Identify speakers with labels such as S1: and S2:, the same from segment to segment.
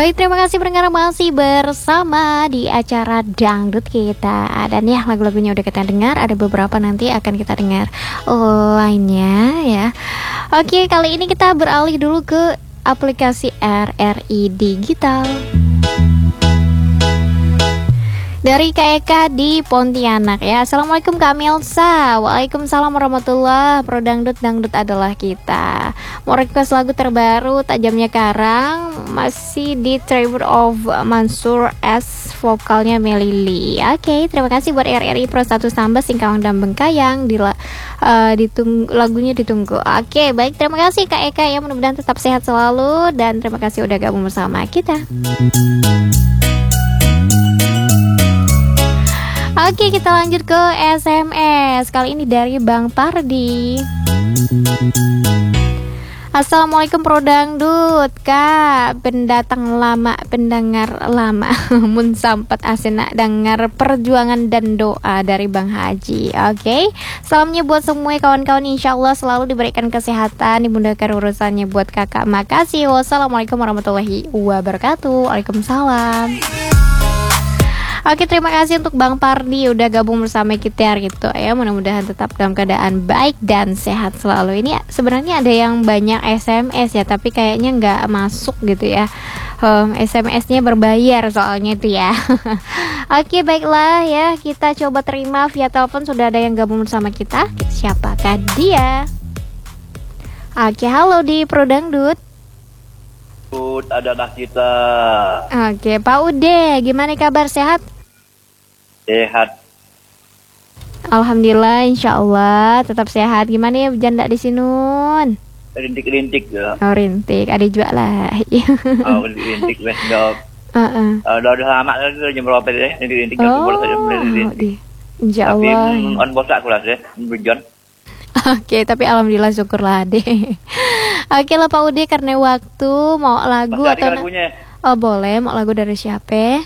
S1: Baik, terima kasih pendengar masih bersama di acara Dangdut kita. Dan ya, lagu-lagunya udah kita dengar, ada beberapa nanti akan kita dengar lainnya ya. Oke, kali ini kita beralih dulu ke aplikasi RRI Digital. Dari Kak Eka di Pontianak ya. Assalamualaikum Kak Melsa. Waalaikumsalam warahmatullahi. Pro Dangdut, dangdut adalah kita. Mau request lagu terbaru Tajamnya Karang, masih di Tribute of Mansur S, vokalnya Melili. Oke, terima kasih buat RRI Pro 1 Sambas Singkawang dan Bengkayang. Lagunya ditunggu. Oke, baik, terima kasih Kak Eka ya. Mudah-mudahan tetap sehat selalu dan terima kasih udah gabung bersama kita. Oke, kita lanjut ke SMS. Kali ini dari Bang Pardi. Assalamualaikum Pro Dangdut, Kak. Pendatang lama, pendengar lama. Mun sampat asena dengar perjuangan dan doa dari Bang Haji. Oke, salamnya buat semua kawan-kawan. Insya Allah selalu diberikan kesehatan, dimudahkan urusannya buat kakak. Makasih. Wassalamualaikum warahmatullahi wabarakatuh. Waalaikumsalam. Oke, terima kasih untuk Bang Pardi udah gabung bersama kita gitu ya. Mudah-mudahan tetap dalam keadaan baik dan sehat selalu. Ini sebenarnya ada yang banyak SMS ya, tapi kayaknya nggak masuk gitu ya. SMS-nya berbayar soalnya itu ya. Oke, baiklah ya, kita coba terima via telepon. Sudah ada yang gabung bersama kita. Siapakah dia? Oke, halo di Pro Dangdut.
S2: Adalah kita.
S1: Oke, Pak Ude, gimana kabar, sehat?
S2: Sehat.
S1: Alhamdulillah, insya Allah tetap sehat. Gimana ya janda di sinun?
S2: Rintik-rintik ya.
S1: Oh, rintik, ada juga lah.
S2: Oh, rintik wes dok. Udah lama lagi jam berapa deh? Rintik aku boleh saja rintik.
S1: Insya Allah.
S2: Tapi on bosak aku lah deh, berjon.
S1: Oke, tapi alhamdulillah syukurlah deh. Oke lah Pak Ude, karena waktu mau lagu atau
S2: lagunya?
S1: Oh boleh, mau lagu dari siapa?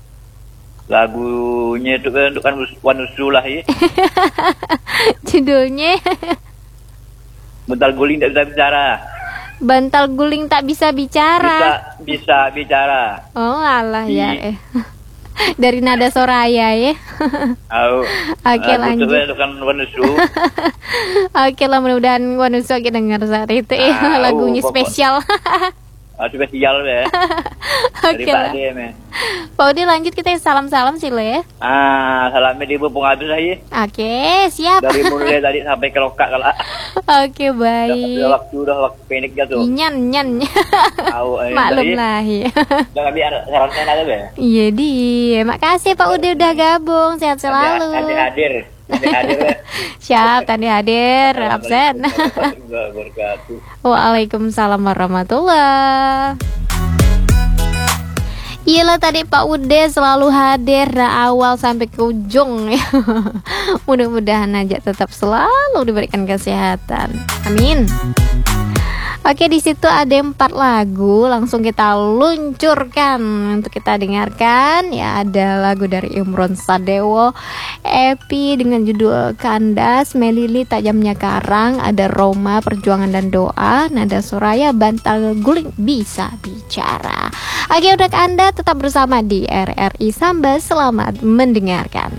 S2: Lagunya itu kan Wanusu lah ya.
S1: Judulnya
S2: Bantal guling tak bisa bicara.
S1: Bantal guling tak bisa bicara.
S2: Bisa bicara.
S1: Oh alah ya. Dari Nada Soraya ya. Oke, lanjut.
S2: Itu kan Wanusu.
S1: Oke lah, mudah-mudahan Wanusu kita dengar saat itu ya. Lagunya spesial.
S2: Spesial ya.
S1: Oke lah. Pak Udi lanjut, kita salam-salam sih lo ya.
S2: Salamnya di Bupung habis aja.
S1: Oke, siap.
S2: Dari mulai tadi sampai ke lokak kalau.
S1: Oke, baik.
S2: Udah waktu pendeknya tuh.
S1: Nyan. Maklum lah ya.
S2: Jangan biar sarannya ada ya.
S1: Iya makasih Pak Udi udah gabung, sehat selalu.
S2: Tadi hadir ya.
S1: Siap, tadi hadir, absen. Waalaikumsalam warahmatullahi. Iyalah, tadi Pak Ude selalu hadir dari awal sampai ke ujung ya. Mudah-mudahan aja tetap selalu diberikan kesehatan. Amin. Oke, di situ ada 4 lagu, langsung kita luncurkan untuk kita dengarkan. Ya, ada lagu dari Imron Sadewo, Epi dengan judul Kandas, Melili Tajamnya Karang, ada Roma Perjuangan dan Doa, Nada Soraya Bantal Guling Bisa Bicara. Oke, untuk Anda tetap bersama di RRI Sambas, selamat mendengarkan.